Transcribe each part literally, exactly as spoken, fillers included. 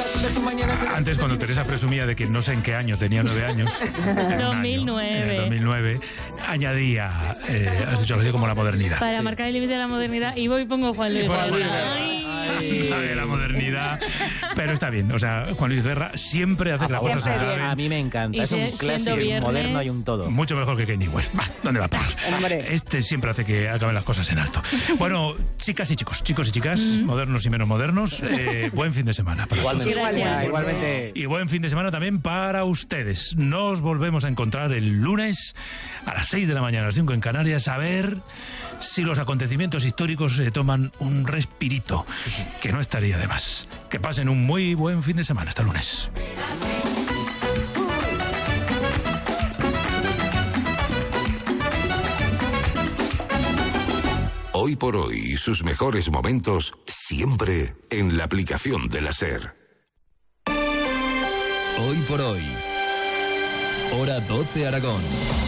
Antes, cuando Teresa presumía de que no sé en qué año tenía nueve años, dos mil nueve. Año, en el dos mil nueve, añadía, eh, has dicho algo así como la modernidad. Para sí. marcar el límite de la modernidad, y voy y pongo Juan Luis Guerra. Ay. De la modernidad. Pero está bien, o sea, Juan Luis Guerra siempre hace las cosas a A mí me encanta, es un clásico, un moderno y un todo. Mucho mejor que Kanye West. Bah, ¿dónde va a parar? Este siempre hace que acaben las cosas en alto. Bueno, chicas y chicos, chicos y chicas, mm. modernos y menos modernos, eh, buen fin de semana para igualmente, todos. Igualmente. Igualmente. Y buen fin de semana también para ustedes. Nos volvemos a encontrar el lunes a las seis de la mañana, a las cinco en Canarias, a ver si los acontecimientos históricos se toman un respirito, que no estaría de más. Que pasen un muy buen fin de semana. Hasta lunes. Hoy por hoy, sus mejores momentos siempre en la aplicación de la SER. Hoy por hoy, hora doce Aragón.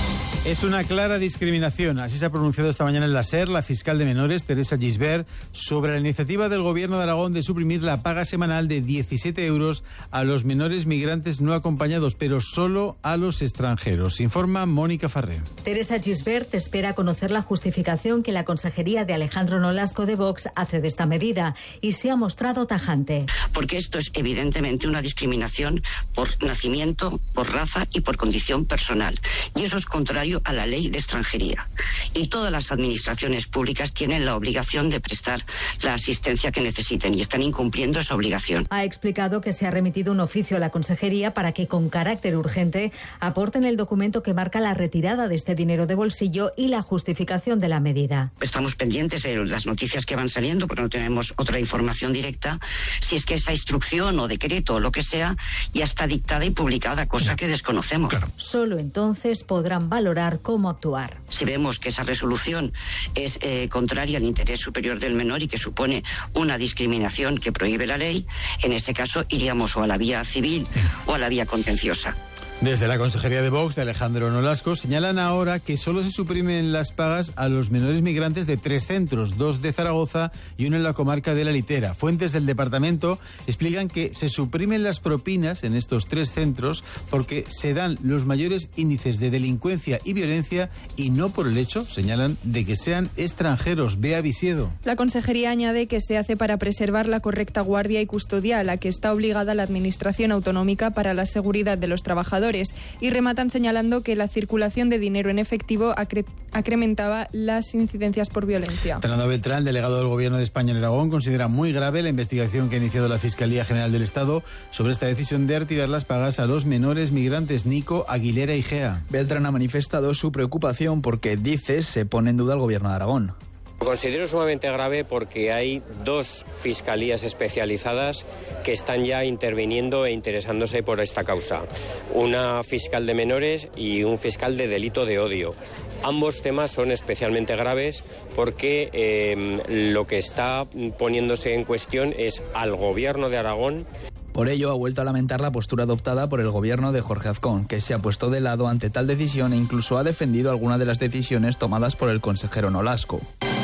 Es una clara discriminación, así se ha pronunciado esta mañana en la SER la fiscal de menores, Teresa Gisbert, sobre la iniciativa del Gobierno de Aragón de suprimir la paga semanal de diecisiete euros a los menores migrantes no acompañados, pero solo a los extranjeros. Informa Mónica Farré. Teresa Gisbert espera conocer la justificación que la consejería de Alejandro Nolasco de Vox hace de esta medida, y se ha mostrado tajante. Porque esto es evidentemente una discriminación por nacimiento, por raza y por condición personal, y eso es contrario a la ley de extranjería, y todas las administraciones públicas tienen la obligación de prestar la asistencia que necesiten y están incumpliendo esa obligación. Ha explicado que se ha remitido un oficio a la consejería para que con carácter urgente aporten el documento que marca la retirada de este dinero de bolsillo y la justificación de la medida. Estamos pendientes de las noticias que van saliendo porque no tenemos otra información directa, si es que esa instrucción o decreto o lo que sea ya está dictada y publicada, cosa que desconocemos. Claro. Solo entonces podrán valorar cómo actuar. Si vemos que esa resolución es eh, contraria al interés superior del menor y que supone una discriminación que prohíbe la ley, en ese caso iríamos o a la vía civil o a la vía contenciosa. Desde la Consejería de Vox de Alejandro Nolasco señalan ahora que solo se suprimen las pagas a los menores migrantes de tres centros, dos de Zaragoza y uno en la comarca de La Litera. Fuentes del departamento explican que se suprimen las propinas en estos tres centros porque se dan los mayores índices de delincuencia y violencia y no por el hecho, señalan, de que sean extranjeros. Bea Visiedo. La Consejería añade que se hace para preservar la correcta guardia y custodia a la que está obligada la Administración Autonómica para la seguridad de los trabajadores, y rematan señalando que la circulación de dinero en efectivo acre- acrementaba las incidencias por violencia. Fernando Beltrán, delegado del Gobierno de España en Aragón, considera muy grave la investigación que ha iniciado la Fiscalía General del Estado sobre esta decisión de retirar las pagas a los menores migrantes. Nico Aguilera Igea. Beltrán ha manifestado su preocupación porque, dice, se pone en duda el Gobierno de Aragón. Lo considero sumamente grave porque hay dos fiscalías especializadas que están ya interviniendo e interesándose por esta causa. Una fiscal de menores y un fiscal de delito de odio. Ambos temas son especialmente graves porque eh, lo que está poniéndose en cuestión es al Gobierno de Aragón. Por ello, ha vuelto a lamentar la postura adoptada por el gobierno de Jorge Azcón, que se ha puesto de lado ante tal decisión e incluso ha defendido algunas de las decisiones tomadas por el consejero Nolasco.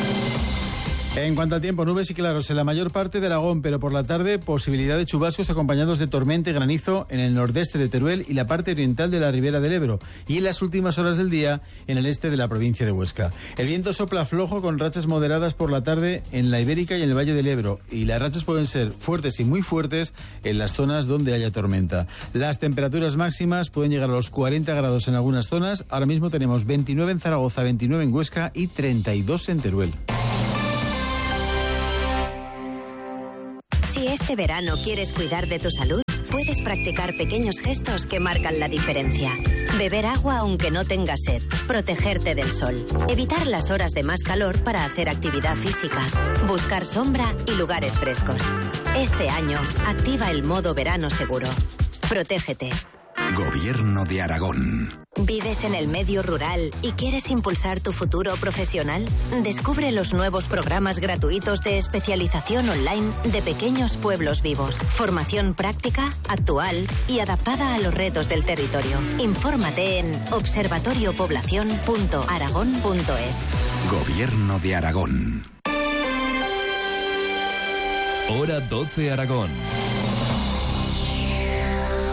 En cuanto al tiempo, nubes y claros en la mayor parte de Aragón, pero por la tarde posibilidad de chubascos acompañados de tormenta y granizo en el nordeste de Teruel y la parte oriental de la Ribera del Ebro, y en las últimas horas del día en el este de la provincia de Huesca. El viento sopla flojo con rachas moderadas por la tarde en la Ibérica y en el Valle del Ebro, y las rachas pueden ser fuertes y muy fuertes en las zonas donde haya tormenta. Las temperaturas máximas pueden llegar a los cuarenta grados en algunas zonas. Ahora mismo tenemos veintinueve en Zaragoza, veintinueve en Huesca y treinta y dos en Teruel. Si este verano quieres cuidar de tu salud, puedes practicar pequeños gestos que marcan la diferencia. Beber agua aunque no tengas sed, protegerte del sol, evitar las horas de más calor para hacer actividad física, buscar sombra y lugares frescos. Este año, activa el modo verano seguro. Protégete. Gobierno de Aragón. ¿Vives en el medio rural y quieres impulsar tu futuro profesional? Descubre los nuevos programas gratuitos de especialización online de Pequeños Pueblos Vivos. Formación práctica, actual y adaptada a los retos del territorio. Infórmate en observatorio población punto aragón punto es. Gobierno de Aragón. Hora doce Aragón.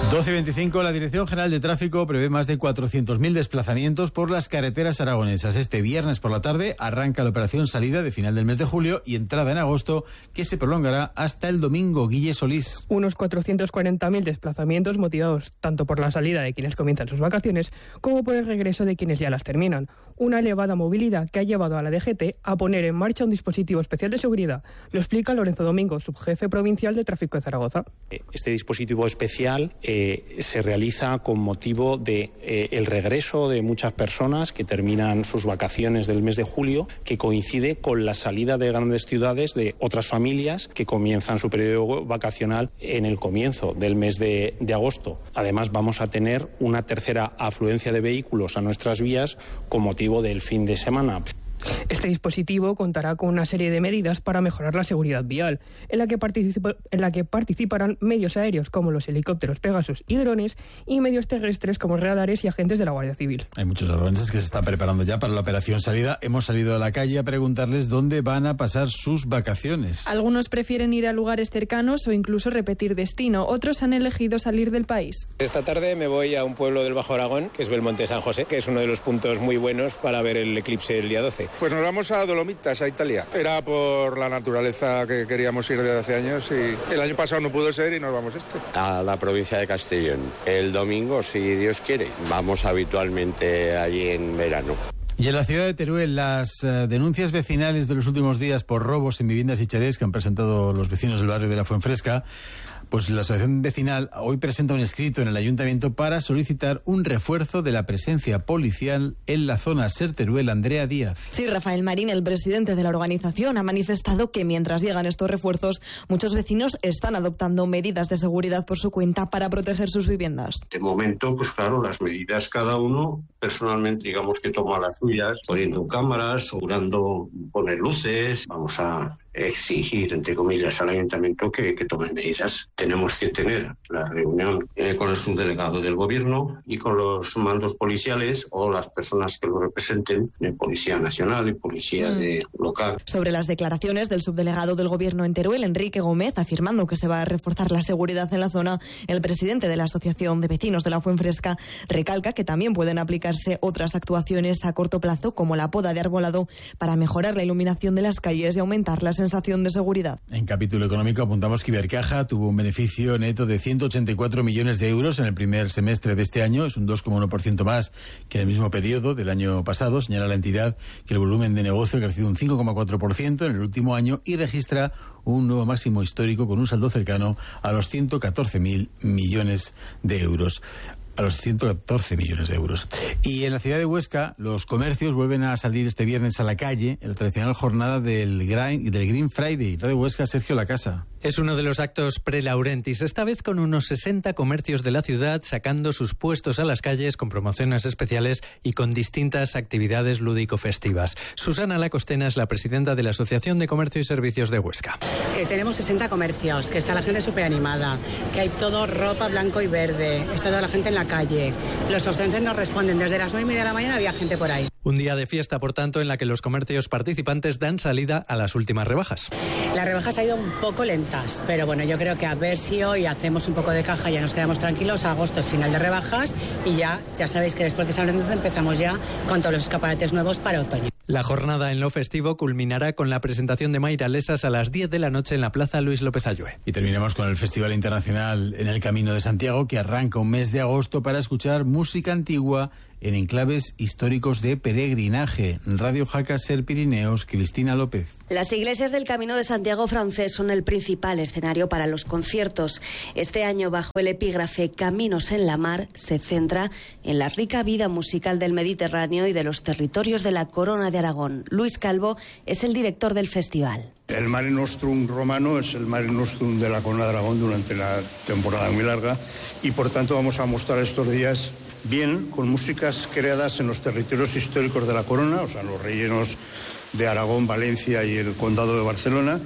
doce y veinticinco, la Dirección General de Tráfico prevé más de cuatrocientos mil desplazamientos por las carreteras aragonesas. Este viernes por la tarde arranca la operación salida de final del mes de julio y entrada en agosto, que se prolongará hasta el domingo. Guille Solís. Unos cuatrocientos cuarenta mil desplazamientos motivados tanto por la salida de quienes comienzan sus vacaciones como por el regreso de quienes ya las terminan. Una elevada movilidad que ha llevado a la D G T a poner en marcha un dispositivo especial de seguridad. Lo explica Lorenzo Domingo, subjefe provincial de Tráfico de Zaragoza. Este dispositivo especial eh, se realiza con motivo de eh, el regreso de muchas personas que terminan sus vacaciones del mes de julio, que coincide con la salida de grandes ciudades de otras familias que comienzan su periodo vacacional en el comienzo del mes de, de agosto. Además, vamos a tener una tercera afluencia de vehículos a nuestras vías con motivo del fin de semana. Este dispositivo contará con una serie de medidas para mejorar la seguridad vial, en la que, participa, en la que participarán medios aéreos como los helicópteros Pegasus y drones, y medios terrestres como radares y agentes de la Guardia Civil. Hay muchos aragoneses que se están preparando ya para la operación salida. Hemos salido a la calle a preguntarles dónde van a pasar sus vacaciones. Algunos prefieren ir a lugares cercanos o incluso repetir destino. Otros han elegido salir del país. Esta tarde me voy a un pueblo del Bajo Aragón, que es Belmonte San José, que es uno de los puntos muy buenos para ver el eclipse el día doce. Pues nos vamos a Dolomitas, a Italia. Era por la naturaleza que queríamos ir desde hace años y el año pasado no pudo ser y nos vamos este. A la provincia de Castellón. El domingo, si Dios quiere. Vamos habitualmente allí en verano. Y en la ciudad de Teruel, las uh, denuncias vecinales de los últimos días por robos en viviendas y chalés que han presentado los vecinos del barrio de la Fuenfresca, pues la asociación vecinal hoy presenta un escrito en el ayuntamiento para solicitar un refuerzo de la presencia policial en la zona. Ser Teruel, Andrea Díaz. Sí, Rafael Marín, el presidente de la organización, ha manifestado que mientras llegan estos refuerzos, muchos vecinos están adoptando medidas de seguridad por su cuenta para proteger sus viviendas. De momento, pues claro, las medidas cada uno personalmente, digamos que toma las suyas, poniendo cámaras, asegurando poner luces. Vamos a exigir, entre comillas, al ayuntamiento que, que tomen medidas. Tenemos que tener la reunión eh, con el subdelegado del gobierno y con los mandos policiales o las personas que lo representen, de Policía Nacional y Policía mm. de local. Sobre las declaraciones del subdelegado del gobierno en Teruel, Enrique Gómez, afirmando que se va a reforzar la seguridad en la zona, el presidente de la Asociación de Vecinos de la Fuenfresca recalca que también pueden aplicarse otras actuaciones a corto plazo, como la poda de arbolado, para mejorar la iluminación de las calles y aumentar la sensación de seguridad. En capítulo económico apuntamos que Ibercaja tuvo un beneficio neto de ciento ochenta y cuatro millones de euros en el primer semestre de este año. Es un dos coma uno por ciento más que en el mismo periodo del año pasado. Señala la entidad que el volumen de negocio ha crecido un cinco coma cuatro por ciento en el último año y registra un nuevo máximo histórico con un saldo cercano a los ciento catorce mil millones de euros. A los ciento catorce millones de euros. Y en la ciudad de Huesca, los comercios vuelven a salir este viernes a la calle en la tradicional jornada del Green, del Green Friday. Radio Huesca, Sergio Lacasa. Es uno de los actos pre-Laurentis, esta vez con unos sesenta comercios de la ciudad sacando sus puestos a las calles con promociones especiales y con distintas actividades lúdico-festivas. Susana Lacostena es la presidenta de la Asociación de Comercio y Servicios de Huesca. Que tenemos sesenta comercios, que está la gente súper animada, que hay todo ropa blanco y verde, está toda la gente en la calle. Los ostenses nos responden, desde las nueve y media de la mañana había gente por ahí. Un día de fiesta, por tanto, en la que los comercios participantes dan salida a las últimas rebajas. Las rebajas han ido un poco lentas, pero bueno, yo creo que a ver si hoy hacemos un poco de caja, ya nos quedamos tranquilos. Agosto es final de rebajas y ya, ya sabéis que después de San Lorenzo empezamos ya con todos los escaparates nuevos para otoño. La jornada en lo festivo culminará con la presentación de Mairalesas a las diez de la noche en la Plaza Luis López Ayue. Y terminamos con el Festival Internacional en el Camino de Santiago, que arranca un mes de agosto para escuchar música antigua en enclaves históricos de peregrinaje. Radio Jaca Ser Pirineos, Cristina López. Las iglesias del Camino de Santiago francés son el principal escenario para los conciertos. Este año, bajo el epígrafe Caminos en la Mar, se centra en la rica vida musical del Mediterráneo y de los territorios de la Corona de Aragón. Luis Calvo es el director del festival. El Mare Nostrum romano es el Mare Nostrum de la Corona de Aragón durante la temporada muy larga y por tanto vamos a mostrar estos días bien con músicas creadas en los territorios históricos de la Corona, o sea, los rellenos de Aragón, Valencia y el Condado de Barcelona,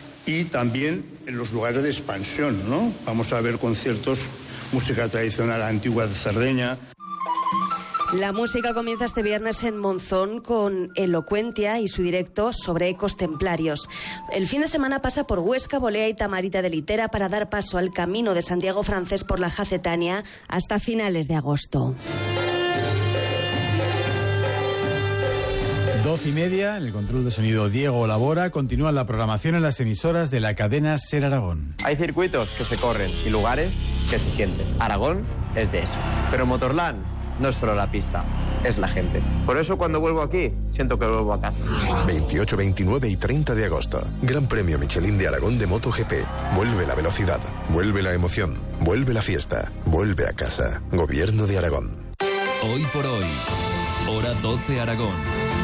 y también en los lugares de expansión, ¿no? Vamos a ver conciertos, música tradicional antigua de Cerdeña. La música comienza este viernes en Monzón con Elocuentia y su directo sobre ecos templarios. El fin de semana pasa por Huesca, Bolea y Tamarita de Litera para dar paso al Camino de Santiago francés por la Jacetania hasta finales de agosto. Doce y media, en el control de sonido Diego Labora. Continúa la programación en las emisoras de la cadena Ser Aragón. Hay circuitos que se corren y lugares que se sienten. Aragón es de eso. Pero Motorland no es solo la pista, es la gente. Por eso cuando vuelvo aquí, siento que vuelvo a casa. veintiocho, veintinueve y treinta de agosto. Gran Premio Michelin de Aragón de MotoGP. Vuelve la velocidad, vuelve la emoción, vuelve la fiesta, vuelve a casa. Gobierno de Aragón. Hoy por hoy, hora doce Aragón.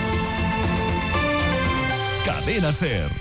Cadena Ser.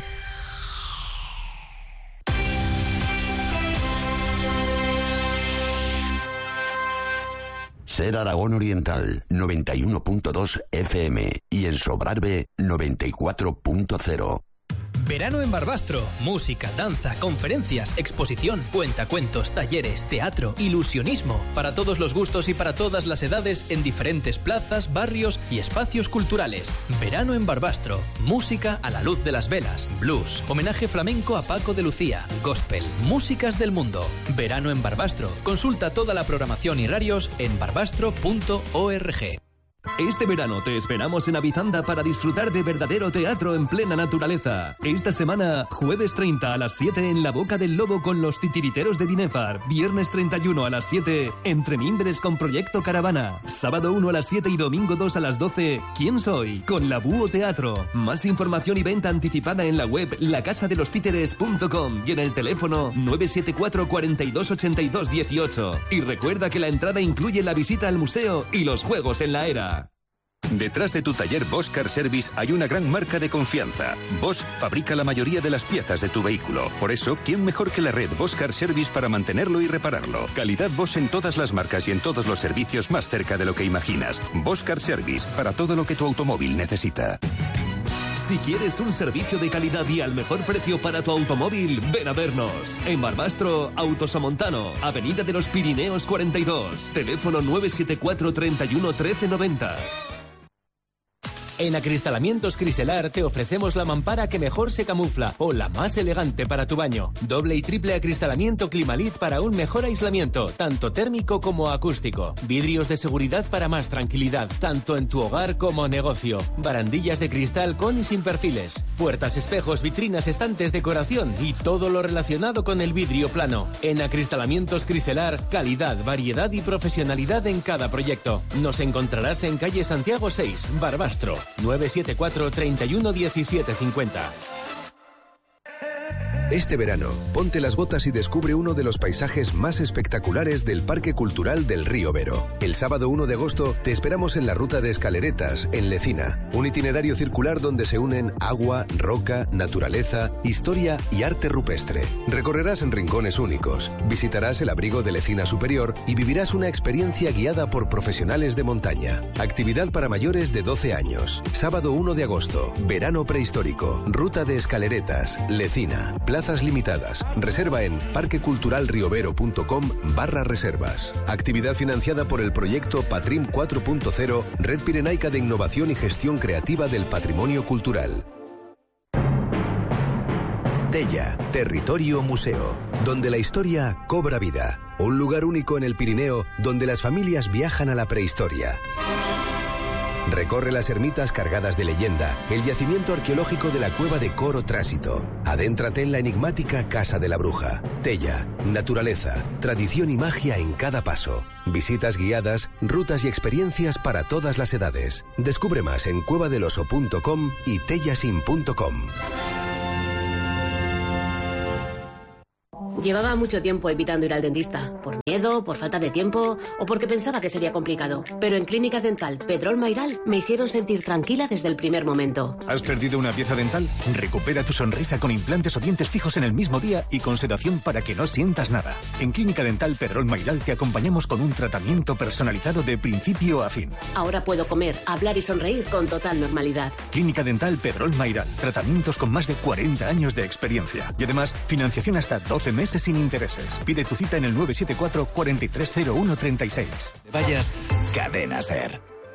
Ser Aragón Oriental, noventa y uno punto dos F M y en Sobrarbe, noventa y cuatro punto cero. Verano en Barbastro. Música, danza, conferencias, exposición, cuentacuentos, talleres, teatro, ilusionismo. Para todos los gustos y para todas las edades en diferentes plazas, barrios y espacios culturales. Verano en Barbastro. Música a la luz de las velas. Blues. Homenaje flamenco a Paco de Lucía. Gospel. Músicas del mundo. Verano en Barbastro. Consulta toda la programación y horarios en barbastro punto org. Este verano te esperamos en Avizanda para disfrutar de verdadero teatro en plena naturaleza. Esta semana, jueves treinta a las siete en La Boca del Lobo con los Titiriteros de Binefar. Viernes treinta y uno a las siete, Entre Mimbres con Proyecto Caravana. Sábado uno a las siete y domingo dos a las doce, ¿Quién soy? Con La Búho Teatro. Más información y venta anticipada en la web la casa de los títeres punto com y en el teléfono nueve siete cuatro, cuarenta y dos, ochenta y dos, dieciocho. Y recuerda que la entrada incluye la visita al museo y los juegos en la era. Detrás de tu taller Bosch Car Service hay una gran marca de confianza. Bosch fabrica la mayoría de las piezas de tu vehículo. Por eso, ¿quién mejor que la red Bosch Car Service para mantenerlo y repararlo? Calidad Bosch en todas las marcas y en todos los servicios más cerca de lo que imaginas. Bosch Car Service, para todo lo que tu automóvil necesita. Si quieres un servicio de calidad y al mejor precio para tu automóvil, ven a vernos. En Barbastro, Autosomontano, Avenida de los Pirineos cuarenta y dos. Teléfono nueve siete cuatro, treinta y uno, trece noventa. En Acristalamientos Criselar te ofrecemos la mampara que mejor se camufla o la más elegante para tu baño. Doble y triple acristalamiento Climalit para un mejor aislamiento, tanto térmico como acústico. Vidrios de seguridad para más tranquilidad, tanto en tu hogar como negocio. Barandillas de cristal con y sin perfiles. Puertas, espejos, vitrinas, estantes, decoración y todo lo relacionado con el vidrio plano. En Acristalamientos Criselar, calidad, variedad y profesionalidad en cada proyecto. Nos encontrarás en calle Santiago seis, Barbastro. nueve siete cuatro, treinta y uno, diecisiete cincuenta. Este verano, ponte las botas y descubre uno de los paisajes más espectaculares del Parque Cultural del Río Vero. El sábado uno de agosto te esperamos en la ruta de Escaleretas, en Lecina, un itinerario circular donde se unen agua, roca, naturaleza, historia y arte rupestre. Recorrerás en rincones únicos, visitarás el abrigo de Lecina Superior y vivirás una experiencia guiada por profesionales de montaña. Actividad para mayores de doce años. Sábado uno de agosto, verano prehistórico, ruta de Escaleretas, Lecina. Plazas limitadas. Reserva en parqueculturalriovero.com barra reservas. Actividad financiada por el proyecto Patrim cuatro punto cero, Red Pirenaica de Innovación y Gestión Creativa del Patrimonio Cultural. Tella, territorio museo, donde la historia cobra vida. Un lugar único en el Pirineo donde las familias viajan a la prehistoria. Recorre las ermitas cargadas de leyenda, el yacimiento arqueológico de la cueva de Coro Trásito. Adéntrate en la enigmática Casa de la Bruja. Tella, naturaleza, tradición y magia en cada paso. Visitas guiadas, rutas y experiencias para todas las edades. Descubre más en cuevadeloso punto com y tellasim punto com. Llevaba mucho tiempo evitando ir al dentista, por miedo, por falta de tiempo o porque pensaba que sería complicado. Pero en Clínica Dental Pedrol Mairal me hicieron sentir tranquila desde el primer momento. ¿Has perdido una pieza dental? Recupera tu sonrisa con implantes o dientes fijos en el mismo día y con sedación para que no sientas nada. En Clínica Dental Pedrol Mairal te acompañamos con un tratamiento personalizado de principio a fin. Ahora puedo comer, hablar y sonreír con total normalidad. Clínica Dental Pedrol Mairal. Tratamientos con más de cuarenta años de experiencia. Y además, financiación hasta doce meses sin intereses. Pide tu cita en el nueve siete cuatro, cuatro tres cero uno, tres seis. Vayas, Cadena Ser.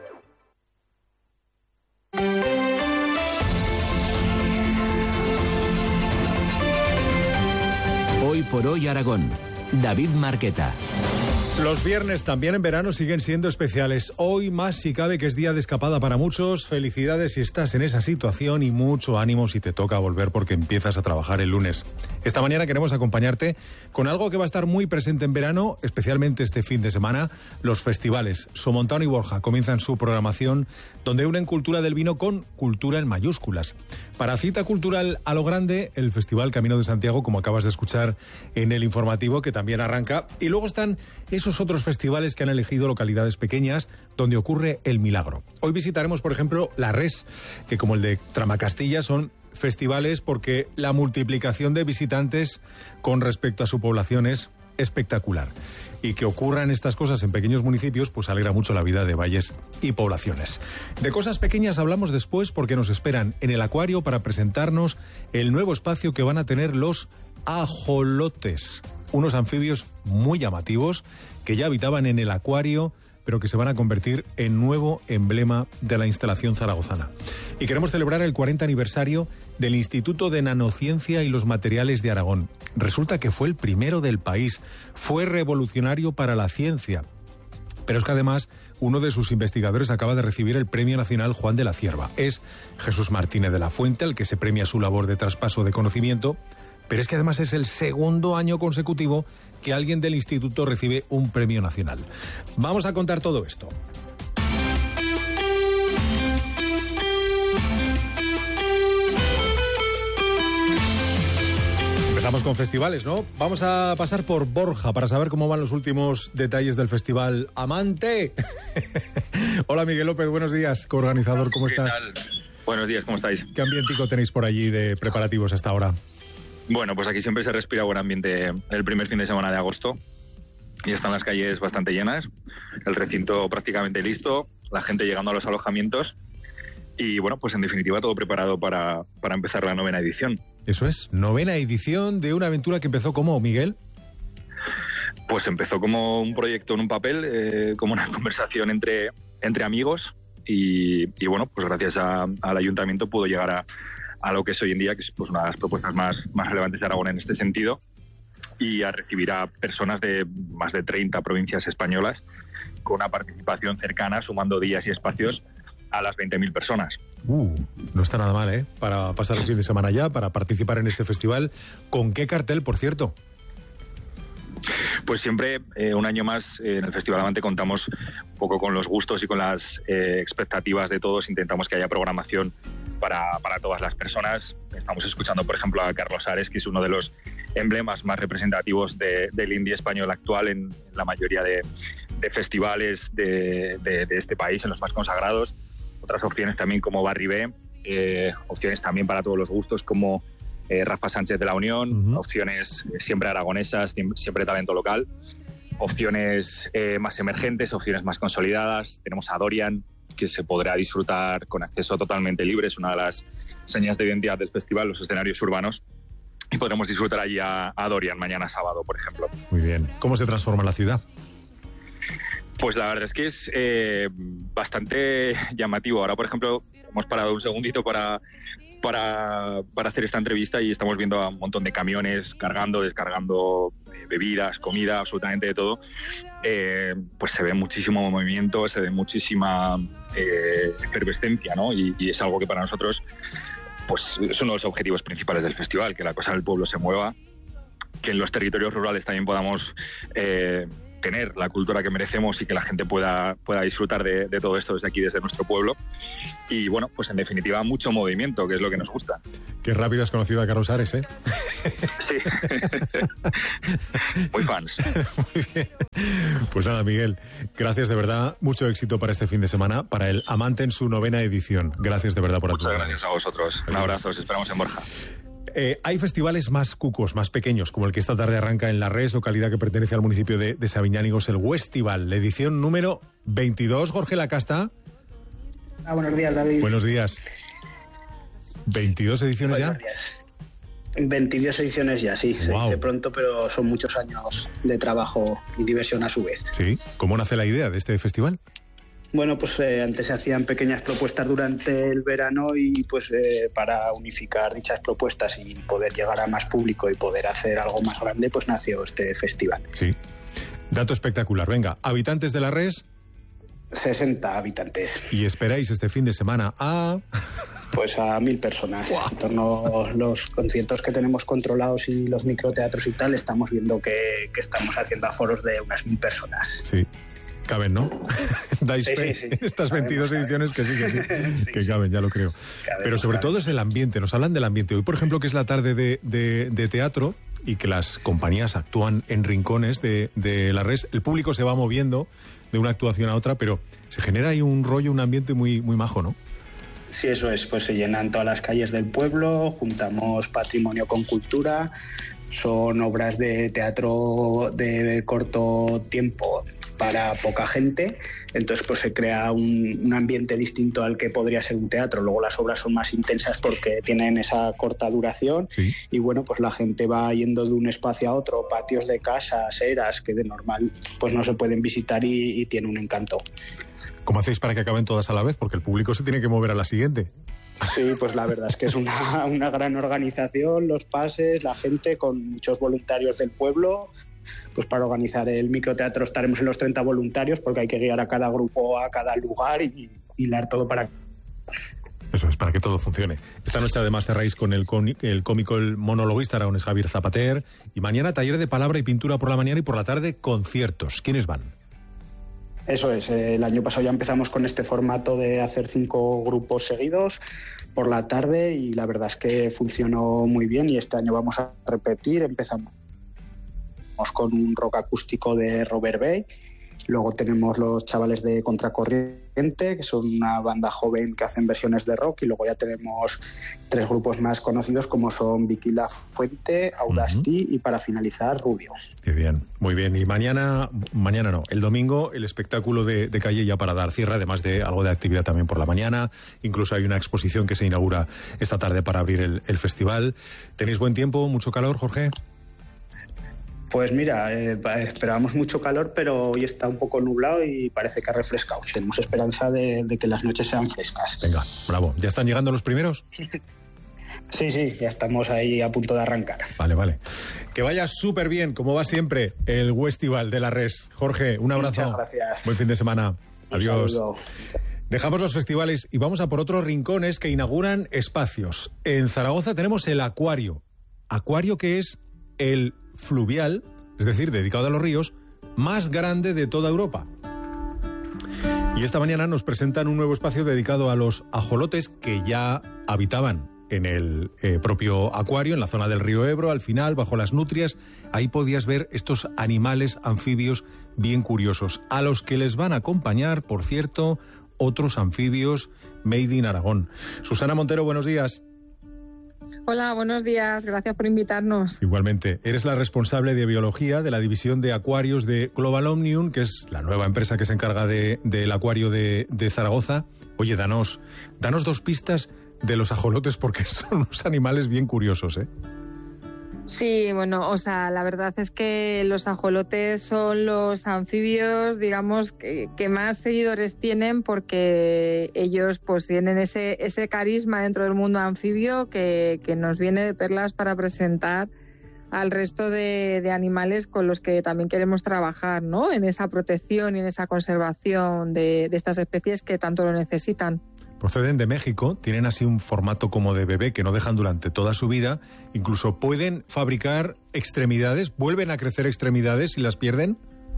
Hoy por hoy Aragón. David Marqueta. Los viernes también en verano siguen siendo especiales. Hoy más si cabe que es día de escapada para muchos. Felicidades si estás en esa situación y mucho ánimo si te toca volver porque empiezas a trabajar el lunes. Esta mañana queremos acompañarte con algo que va a estar muy presente en verano, especialmente este fin de semana, los festivales. Somontano y Borja comienzan su programación donde unen cultura del vino con cultura en mayúsculas. Para cita cultural a lo grande, el Festival Camino de Santiago, como acabas de escuchar en el informativo, que también arranca. Y luego están esos otros festivales que han elegido localidades pequeñas donde ocurre el milagro. Hoy visitaremos, por ejemplo, La Res, que como el de Tramacastilla son festivales porque la multiplicación de visitantes con respecto a su población es espectacular. Y que ocurran estas cosas en pequeños municipios pues alegra mucho la vida de valles y poblaciones. De cosas pequeñas hablamos después porque nos esperan en el acuario para presentarnos el nuevo espacio que van a tener los ajolotes, unos anfibios muy llamativos que ya habitaban en el acuario, pero que se van a convertir en nuevo emblema de la instalación zaragozana. Y queremos celebrar el cuarenta aniversario del Instituto de Nanociencia y los Materiales de Aragón. Resulta que fue el primero del país, fue revolucionario para la ciencia. Pero es que además uno de sus investigadores acaba de recibir el Premio Nacional Juan de la Cierva. Es Jesús Martínez de la Fuente, al que se premia su labor de traspaso de conocimiento. Pero es que además es el segundo año consecutivo que alguien del instituto recibe un premio nacional. Vamos a contar todo esto. Empezamos con festivales, ¿no? Vamos a pasar por Borja para saber cómo van los últimos detalles del festival Amante. Hola Miguel López, buenos días, coorganizador, ¿cómo ¿Qué estás? tal? Buenos días, ¿cómo estáis? ¿Qué ambientico tenéis por allí de preparativos hasta ahora? Bueno, pues aquí siempre se respira buen ambiente el primer fin de semana de agosto y están las calles bastante llenas, el recinto prácticamente listo, la gente llegando a los alojamientos y bueno, pues en definitiva todo preparado para, para empezar la novena edición. Eso es, novena edición de una aventura que empezó como, Miguel. Pues empezó como un proyecto en un papel, eh, como una conversación entre, entre amigos y, y bueno, pues gracias a, al ayuntamiento pudo llegar a a lo que es hoy en día, que es pues una de las propuestas más, más relevantes de Aragón en este sentido, y a recibir a personas de más de treinta provincias españolas con una participación cercana, sumando días y espacios a las veinte mil personas. Uh, no está nada mal, ¿eh? Para pasar el fin de semana ya, para participar en este festival. ¿Con qué cartel, por cierto? Pues siempre, eh, un año más, eh, en el Festival Amante contamos un poco con los gustos y con las eh, expectativas de todos. Intentamos que haya programación para, para todas las personas. Estamos escuchando, por ejemplo, a Carlos Ares, que es uno de los emblemas más representativos de, del indie español actual en, en la mayoría de, de festivales de, de, de este país, en los más consagrados. Otras opciones también como Barry B, eh, opciones también para todos los gustos como Eh, Rafa Sánchez de la Unión, uh-huh. opciones eh, siempre aragonesas, siempre talento local, opciones eh, más emergentes, opciones más consolidadas. Tenemos a Dorian, que se podrá disfrutar con acceso totalmente libre, es una de las señas de identidad del festival, los escenarios urbanos, y podremos disfrutar allí a, a Dorian mañana sábado, por ejemplo. Muy bien. ¿Cómo se transforma la ciudad? Pues la verdad es que es eh, bastante llamativo. Ahora, por ejemplo, hemos parado un segundito para... Para, para hacer esta entrevista y estamos viendo a un montón de camiones cargando, descargando eh, bebidas, comida, absolutamente de todo. Eh, pues se ve muchísimo movimiento, se ve muchísima eh, efervescencia, ¿no? Y, y es algo que para nosotros pues es uno de los objetivos principales del festival, que la cosa del pueblo se mueva, que en los territorios rurales también podamos eh, tener la cultura que merecemos y que la gente pueda, pueda disfrutar de, de todo esto desde aquí, desde nuestro pueblo. Y bueno, pues en definitiva mucho movimiento, que es lo que nos gusta. Qué rápido has conocido a Carlos Ares, ¿eh? Sí. Muy fans. Muy bien. Pues nada, Miguel, gracias de verdad. Mucho éxito para este fin de semana, para el Amante en su novena edición. Gracias de verdad por Muchas gracias a vosotros. Un abrazo, os esperamos en Borja. Eh, hay festivales más cucos, más pequeños, como el que esta tarde arranca en La Res, localidad que pertenece al municipio de, de Sabiñánicos, el Westival, la edición número veintidós. Jorge Lacasta. Ah, buenos días, David. Buenos días. ¿veintidós ediciones buenos ya? Días. veintidós ediciones ya, sí. Se wow. dice pronto, pero son muchos años de trabajo y diversión a su vez. Sí. ¿Cómo nace la idea de este festival? Bueno, pues eh, antes se hacían pequeñas propuestas durante el verano y pues eh, para unificar dichas propuestas y poder llegar a más público y poder hacer algo más grande, pues nació este festival. Sí. Dato espectacular. Venga, habitantes de la res. sesenta habitantes. Y esperáis este fin de semana a... Pues a mil personas. Wow. En torno a los conciertos que tenemos controlados y los microteatros y tal, estamos viendo que, que estamos haciendo aforos de unas mil personas. Sí. Caben, ¿no? Dais sí, fe sí, sí. Estas Cabemos, veintidós ediciones que sí, que sí, sí, que sí. caben, ya lo creo. Cabemos, Pero sobre cabemos. todo es el ambiente, nos hablan del ambiente. Hoy, por ejemplo, que es la tarde de, de, de teatro y que las compañías actúan en rincones de, de la res, el público se va moviendo de una actuación a otra, pero se genera ahí un rollo, un ambiente muy, muy majo, ¿no? Sí, eso es, pues se llenan todas las calles del pueblo, juntamos patrimonio con cultura, son obras de teatro de corto tiempo para poca gente, entonces pues se crea un, un ambiente distinto al que podría ser un teatro. Luego las obras son más intensas porque tienen esa corta duración. Sí. Y bueno, pues la gente va yendo de un espacio a otro, patios de casas, eras que de normal pues no se pueden visitar y, y tiene un encanto. ¿Cómo hacéis para que acaben todas a la vez? Porque el público se tiene que mover a la siguiente. Sí, pues la verdad es que es una, una gran organización, los pases, la gente, con muchos voluntarios del pueblo. Pues para organizar el microteatro estaremos en los treinta voluntarios porque hay que guiar a cada grupo a cada lugar y hilar todo para... Eso es, para que todo funcione. Esta noche además cerráis con el, cómic, el cómico, el monologuista aragonés Javier Zapater, y mañana taller de palabra y pintura por la mañana y por la tarde conciertos. ¿Quiénes van? Eso es, el año pasado ya empezamos con este formato de hacer cinco grupos seguidos por la tarde y la verdad es que funcionó muy bien y este año vamos a repetir. Empezamos con un rock acústico de Robert Bay, luego tenemos los chavales de Contracorriente, que son una banda joven que hacen versiones de rock, y luego ya tenemos tres grupos más conocidos como son Vicky La Fuente, Audacity uh-huh. y para finalizar Rubio. Qué bien, muy bien. Y mañana, mañana no, el domingo el espectáculo de, de calle ya para dar cierre, además de algo de actividad también por la mañana. Incluso hay una exposición que se inaugura esta tarde para abrir el, el festival. ¿Tenéis buen tiempo, mucho calor, Jorge? Pues mira, eh, esperábamos mucho calor, pero hoy está un poco nublado y parece que ha refrescado. Tenemos esperanza de, de que las noches sean frescas. Venga, bravo. ¿Ya están llegando los primeros? Sí, sí, ya estamos ahí a punto de arrancar. Vale, vale. Que vaya súper bien, como va siempre, el Westival de la Res. Jorge, un abrazo. Muchas gracias. Buen fin de semana. Un Adiós. saludo. Dejamos los festivales y vamos a por otros rincones que inauguran espacios. En Zaragoza tenemos el Acuario. Acuario que es el fluvial, es decir, dedicado a los ríos, más grande de toda Europa. Y esta mañana nos presentan un nuevo espacio dedicado a los ajolotes que ya habitaban en el eh, propio acuario, en la zona del río Ebro, al final, bajo las nutrias. Ahí podías ver estos animales anfibios bien curiosos, a los que les van a acompañar, por cierto, otros anfibios made in Aragón. Susana Montero, buenos días. Hola, buenos días. Gracias por invitarnos. Igualmente. Eres la responsable de biología de la división de acuarios de Global Omnium, que es la nueva empresa que se encarga de, del acuario de, de Zaragoza. Oye, danos, danos dos pistas de los ajolotes porque son unos animales bien curiosos, ¿eh? Sí, bueno, o sea, la verdad es que los ajolotes son los anfibios, digamos, que, que más seguidores tienen porque ellos pues tienen ese, ese carisma dentro del mundo anfibio que, que nos viene de perlas para presentar al resto de, de animales con los que también queremos trabajar, ¿no? En esa protección y en esa conservación de, de estas especies que tanto lo necesitan. Proceden de México, tienen así un formato como de bebé que no dejan durante toda su vida, incluso pueden fabricar extremidades, vuelven a crecer extremidades si las pierden.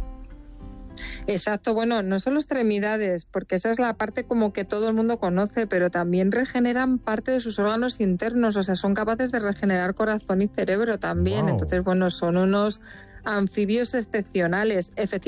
Exacto, bueno, no solo extremidades, porque esa es la parte como que todo el mundo conoce, pero también regeneran parte de sus órganos internos, o sea, son capaces de regenerar corazón y cerebro también. Wow. Entonces, bueno, son unos anfibios excepcionales. Efectivamente,